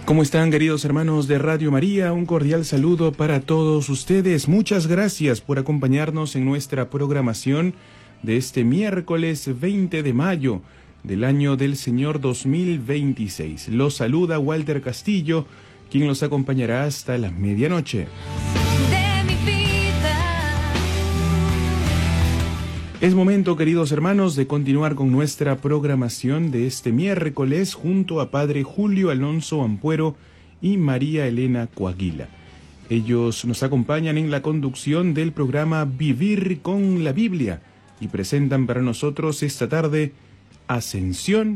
¿Cómo están, queridos hermanos de Radio María? Un cordial saludo para todos ustedes. Muchas gracias por acompañarnos en nuestra programación de este miércoles 20 de mayo del año del Señor 2026. Los saluda Walter Castillo, quien los acompañará hasta la medianoche. Es momento, queridos hermanos, de continuar con nuestra programación de este miércoles junto a Padre Julio Alonso Ampuero y María Elena Coaguila. Ellos nos acompañan en la conducción del programa Vivir con la Biblia y presentan para nosotros esta tarde Ascensión